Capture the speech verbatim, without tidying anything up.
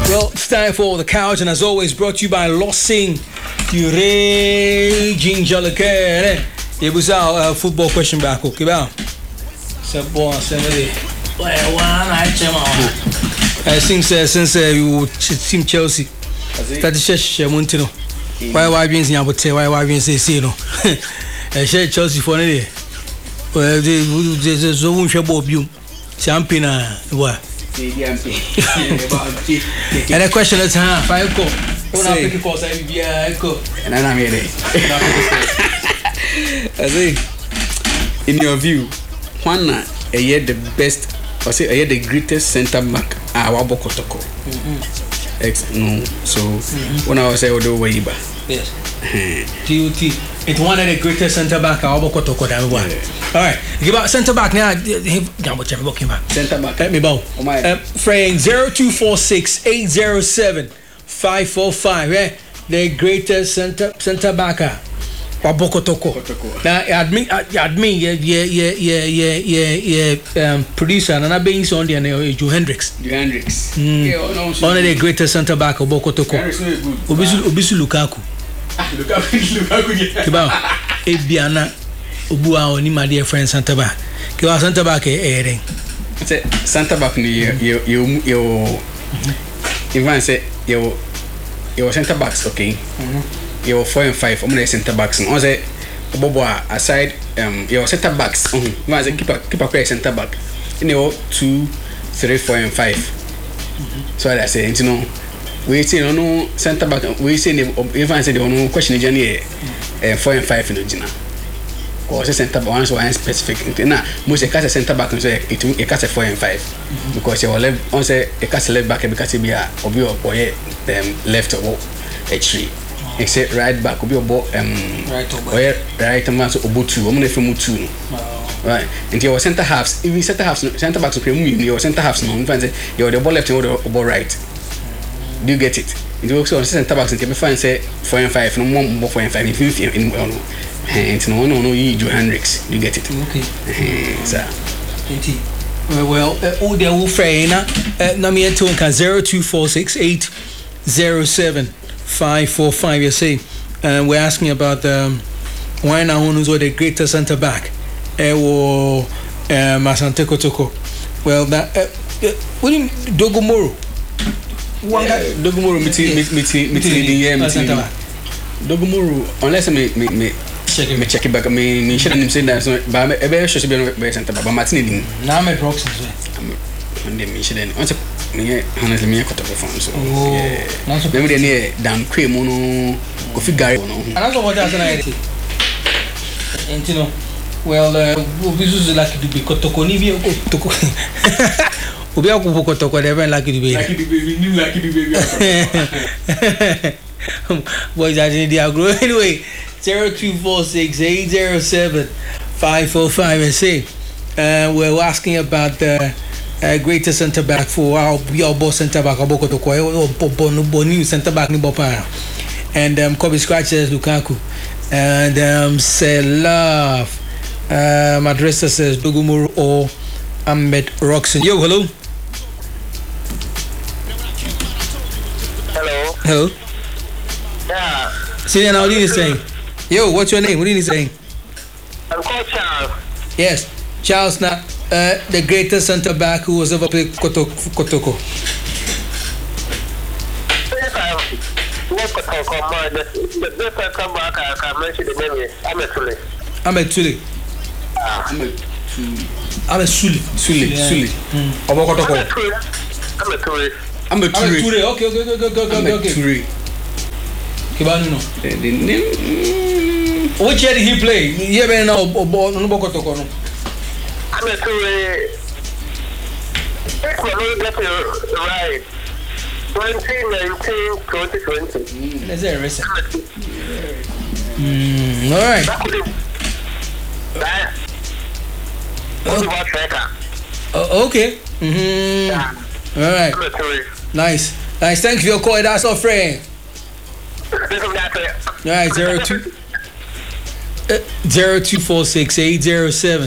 Well, it's time for the couch, and as always, brought to you by Lossing Pure Ginger Liqueur. It was our football question back. Okay, well, so boy, somebody. Well, one I think since you team Chelsea, that is just Montino. Why, why, being in Abote, why, why, being say, no, I share Chelsea for any. Well, there's a wound for you. Champion, what? And a question at time, five go. And I'm here. In your view, one a year the best, or say a year the greatest centre back, our Bokotoko. Ex no, so when I was able to do Weiba. Yes. T T. It's one of the greatest centre back, our Bokotoko. All right, give out centre back now. Centre back. Let me bow. Fraying zero two four six eight zero seven five four five. Yeah, the greatest centre centre backer. Wabokotoko. Now, admin, admin, yeah, yeah, yeah, yeah, yeah, yeah, yeah. Um, producer, and I'm being on the Joe Hendricks. Joe Hendricks. One of the greatest centre back, Wabokotoko. Obisu, Obisu Lukaku. Lukaku, Lukaku. Kibao, Ebiana, Ubua, oni my dear friend centre back. Kibao centre back, eh? Centre back, you, you, you, you. Even say you, you centre backs, okay. Your four and five, I'm gonna centre backs. And say, Bobo aside, um, your centre backs. Um, I say keep a keep a pair centre back. You know, two, three, four, and five. Mm-hmm. So I say, you know, we say no no centre back. We say if I say the no question is journey, uh, four and five in the general. Because centre back one so one specific. Now, most a cast centre back and say it a cast four and five because you left. On say a cast left back because it be a obi or them left or a tree. Except right back, obi obo um right over. Or right man so obo two. I'm gonna film two. Right. And your centre halves, even centre halves, centre backs okay. Your centre halves no. If I say you're the ball left and the ball right. Do you get it? And you also centre backs and you find say four and five, no more four and five. If you in well, and no no no you Joe Hendricks. Do you get it? Okay. Sir. Indeed. Well, all the old friend, na me to can zero two four six eight zero seven. Five four five. You say, and we're asking about um, why now who's the greatest centre back? Eh, or Asante Kotoko. Well, that uh, uh, what do you Dogomoro? Dogomoro, miti miti miti the year miti. Dogomoro, unless me me me check me check it back. Me me should have said that. So, but I be sure to be a centre back. But Martin didn't. Now me proxy. And then me should then. Me honestly me got up phone so yeah. Let me then Dan Quay mono Kofi Gary no. And that's what that's na it. And you know, well, we use like to be Kotoko ni bi Kotoko. Obi akwo Kotoko dey like to be. Like the baby, new like the baby. Boys are in the agro anyway. zero two four six eight zero seven five four five and say uh we're asking about the Uh, greatest centre back for our your boss centre back Aboko to Koy or Bonu centre back ni Bopa and um Kobe scratches Lukaku and um say love um address says Dogomoro or Ahmed Roxon. Yo, hello. Hello. Hello. Yeah. See now what are you saying? Yo, what's your name? What are you saying? I'm called Charles. Yes, Charles now. Uh, the greatest centre back who was ever played Kotoko. Kotoko. Yes, I work Kotoko. The best centre back I can mention the name is Ahmed Sule. Ahmed Sule. Ahmed Ahmed Sule. Sule. Sule. Obo Kotoko. Ahmed Sule. Ahmed Sule. Okay, okay, okay, okay, okay, okay. Sule. Kibano no. The name. Which year did he play? Yeah, man, no, Obo Kotoko no. I'm a two-way. Take my look at your right. twenty nineteen to twenty twenty. Mm, that's a recent. Mm, all right. That. What about tracker? Uh, okay. Mm-hmm. Yeah. All right. I'm a two-way. Nice. Nice. Thanks for your call. That's our friend. All right. Zero two. Uh, zero two four six eight zero seven